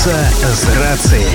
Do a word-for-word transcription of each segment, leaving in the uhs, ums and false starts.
Беларуса з рацыяй.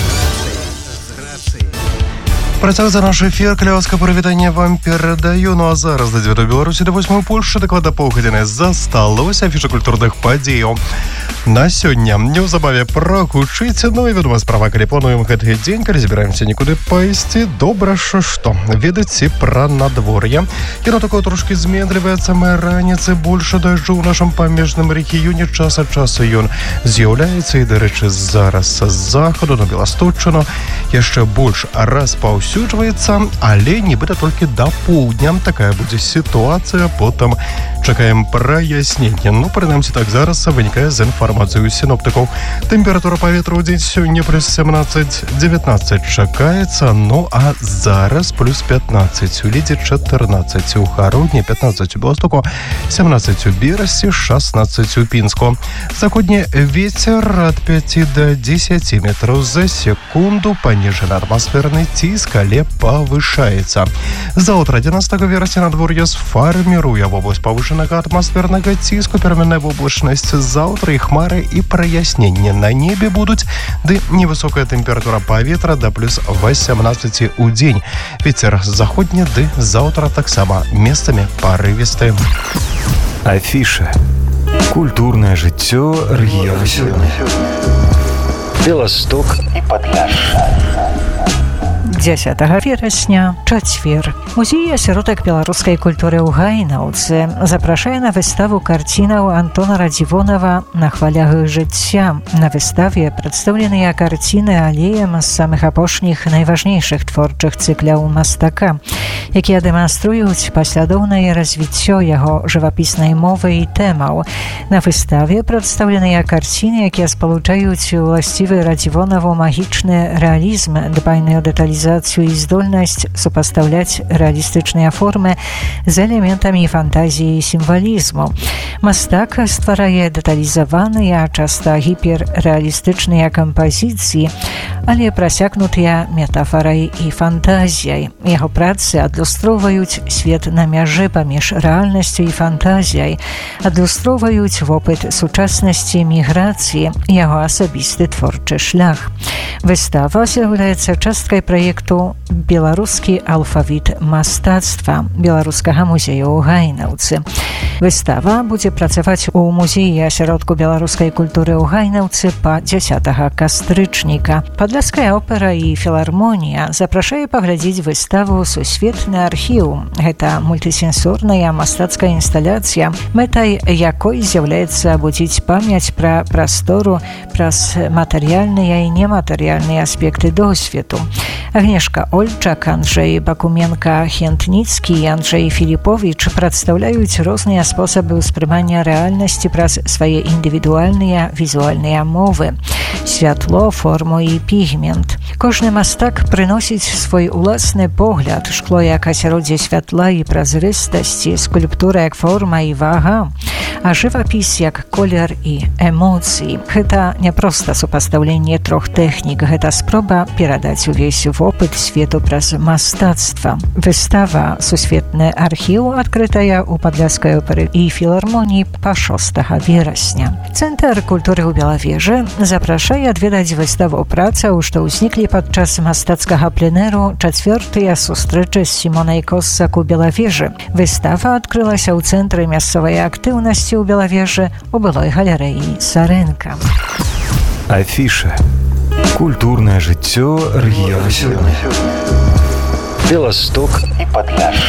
Працягваецца наш эфір. Кляўскае прывітанне вам перадаю. Ну а зараз да дзевятой Беларусі, да восьмой Польшчы, дакладна паўгадзіны засталося. Афіша культурных падзеяў на сёння неўзабаве прагучыць. Ну і вядома справа, калі плануем гэты дзень, калі збіраемся нікуды пайсці, добра ж што ведаце пра надвор'е. Яно такое трошкі зменліваецца. Мы раніцы больше дажджу ў нашым памежным рэгіёне. Час ад часу ён з'яўляецца, і, дарэчы, зараз з захаду на Беласточчыну яшчэ больш распаўсюджваецца, але нібыта толькі да поўдня такая будзе сітуацыя. Потым чакаем праяснення. Ну, прынамсі так зараз вынікае з інфармацыі сіноптыкаў. Тэмпература паветра ў дзень сёння плюс сямнаццаць дзевятнаццаць чакаецца. Ну а зараз плюс пятнаццаць у Лідзе, чатырнаццаць у Гародні, пятнаццаць у Беластоку, сямнаццаць у Берасці, шаснаццаць у Пінску. Заходні вецер ад пяці да дзесяці метраў за секунду. Паніжаны атмасферны ціск, але павышаецца. Заўтра, адзінаццатага верасня, надвор'е сфарміруе вобласць павышанага атмасфернага ціску. Пераменная воблачнасць заўтра, і хмары, і праяснення на небе будуць, ды невысокая тэмпература паветра да плюс васямнаццаць у дзень. Вецер заходні, ды заўтра таксама месцамі парывісты. Афіша. Культурнае жыццё рэгіёна сёння. Беласток і Падляшша. дзесятага верасня, чацвер. Музей асяродак беларускай культуры ў Гайнаўцы запрашае на выставу карцінаў Антона Радзівонава «На хвалях жыцця». На выставе прадстаўленыя карціны алеем з самых апошніх найважнейшых творчых цыкляў мастака, якія дэманструюць паслядоўнае развіццё яго жывапіснай мовы і тэмаў. На выставе прадстаўленыя карціны, якія спалучаюць уласцівы Радзівонаву магічны рэалізм, дбайную дэталізацыю і здольнасць супастаўляць рэалістычныя формы з элементамі фантазіі і сімвалізму. Мастак стварае дэталізаваныя, часта гіперрэалістычныя кампазіцыі, але прасякнутыя метафарай і фантазіяй. Яго працы адлюстроўваюць свет на мяжы паміж рэальнасцю і фантазіяй, адлюстроўваюць вопыт сучаснасці міграцыі, яго асабісты творчы шлях. Выстава з'яўляецца часткай праекту «Беларускі алфавіт мастацтва» Беларускага музею ў Гайнаўцы. Выстава будзе працаваць у музеі асяродку беларускай культуры ў Гайнаўцы па дзясятага кастрычніка. Падляшская опера і філармонія запрашае паглядзець выставу «Сусветны архіў». Гэта мультысенсорная мастацкая інсталяцыя, мэтай якой з'яўляецца абудзіць памяць пра прастору праз матэрыяльныя і нематэрыяльныя аспекты досведу. Агнешка Ольчак, Анджэй Бакуменка-Хентніцкі і Анджэй Філіповіч прадстаўляюць розныя спосабы ўспрымання рэальнасці праз свае індывідуальныя візуальныя мовы, святло, форму і пігмент. Кожны мастак прыносіць свой уласны погляд, шкло як асяроддзе святла і празрыстасці, скульптура як форма і вага, а жывапіс як колер і эмоцыі. Гэта не проста супастаўленне трох тэхнік, гэта спроба перадаць увесь вопыт свету праз мастацтва. Выстава «Сусветны архіў» адкрытая ў Падляшскай оперы і філармоніі па шостага верасня. Цэнтр культуры ў Белавежы запрашае адведаць выставу працаў, што ўзніклі падчас мастацкага пленэру чацвёртыя сустрэчы з Сімонай Коссак у Белавежы. Выстава адкрылася ў цэнтры мясцовай актыўнасці ў Белавежы у былой галерэі Сарэнка. Афіша. Культурнае жыццё рэгіёна сёння. Беласток і Падляшша.